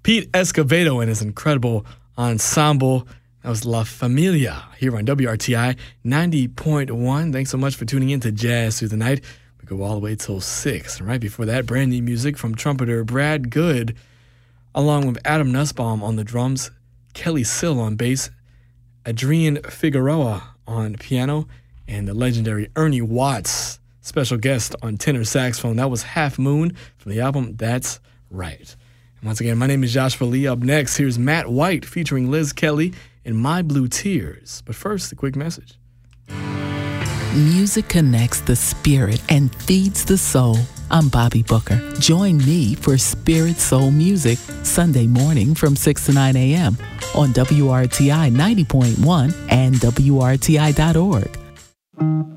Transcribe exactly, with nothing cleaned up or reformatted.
Pete Escovedo and his incredible ensemble. That was La Familia here on W R T I ninety point one. Thanks so much for tuning in to Jazz Through the Night. We go all the way till six. And right before that, brand new music from trumpeter Brad Good, along with Adam Nussbaum on the drums, Kelly Sill on bass, Adrian Figueroa on piano, and the legendary Ernie Watts, special guest on tenor saxophone. That was Half Moon from the album That's Right. And once again, my name is Joshua Lee. Up next, here's Matt White featuring Liz Kelly in My Blue Tears. But first, a quick message. Music connects the spirit and feeds the soul. I'm Bobby Booker. Join me for Spirit Soul Music Sunday morning from six to nine a.m. on W R T I ninety point one and W R T I dot org.